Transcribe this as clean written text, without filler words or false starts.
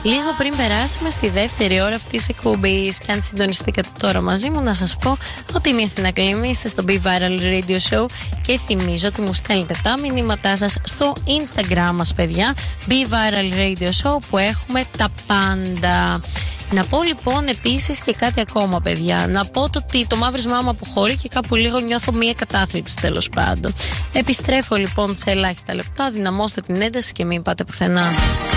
λίγο πριν περάσουμε στη δεύτερη ώρα αυτής της εκπομπής. Και αν συντονιστήκατε τώρα μαζί μου, να σας πω ότι είμαι η Αθηνά Κλήμη, είστε στο Be Viral Radio Show και θυμίζω ότι μου στέλνετε τα μηνύματά σας στο Instagram μας, παιδιά. Be Viral Radio Show, που έχουμε τα πάντα. Να πω λοιπόν επίσης και κάτι ακόμα, παιδιά. Να πω ότι το μαύρισμά μου αποχωρεί και κάπου λίγο νιώθω μία κατάθλιψη, τέλος πάντων. Επιστρέφω λοιπόν σε ελάχιστα λεπτά. Δυναμώστε την ένταση και μην πάτε πουθενά.